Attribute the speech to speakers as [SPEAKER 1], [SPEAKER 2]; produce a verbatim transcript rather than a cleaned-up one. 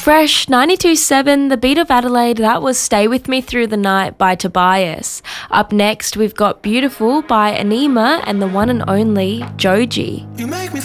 [SPEAKER 1] Fresh ninety-two point seven, The Beat of Adelaide, that was Stay With Me Through the Night by Tobias. Up next, we've got Beautiful by Anima and the one and only Joji.
[SPEAKER 2] You make me